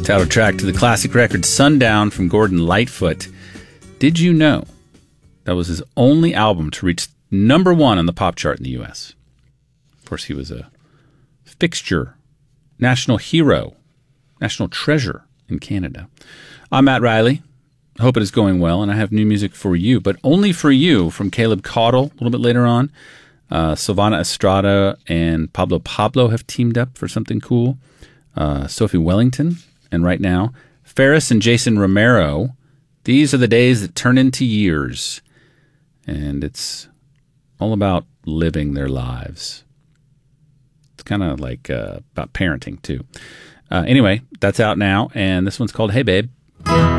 Title track to the classic record Sundown from Gordon Lightfoot. Did you know that was his only album to reach number one on the pop chart in the U.S.? Of course, he was a fixture, national hero, national treasure in Canada. I'm Matt Riley. I hope it is going well, and I have new music for you, but only for you, from Caleb Caudle a little bit later on. Silvana Estrada and Pablo have teamed up for something cool. Sophie Wellington, and right now, Ferris and Jason Romero. These are the days that turn into years, and it's all about living their lives. It's kind of like about parenting, too. Anyway, that's out now, and this one's called Hey Babe.